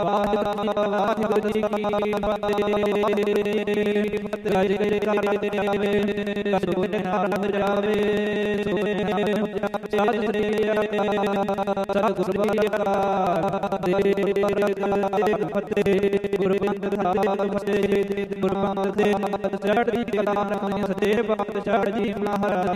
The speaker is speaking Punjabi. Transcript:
ਵਾਹਿਗੁਰੂ ਜੀ ਕੀ ਫਤਿਹ। ਸੋਨੇ ਨਾਲ ਜਾਵੇ ਸੋਨੇ ਸਤਿਗੁਰੂ ਜੀ ਕਾ ਦੇ ਫਤਿਹ। ਗੁਰਬੰਦ ਸਾਹਿਬ ਸੇ ਗੁਰਬੰਦ ਦੇ ਚੜ੍ਹਦੀ ਕਲਾ ਸਦੇ ਭਗਤ ਚੜ੍ਹ ਜੀ ਮਹਾਰਾਜ